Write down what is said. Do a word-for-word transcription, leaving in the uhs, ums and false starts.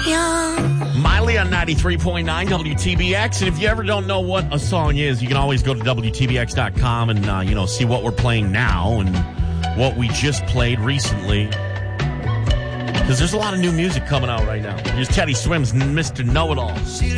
young. Miley on ninety-three point nine W T B X. And if you ever don't know what a song is, you can always go to W T B X dot com and, uh, you know, see what we're playing now and what we just played recently. Because there's a lot of new music coming out right now. Here's Teddy Swims, Mister Know-It-All.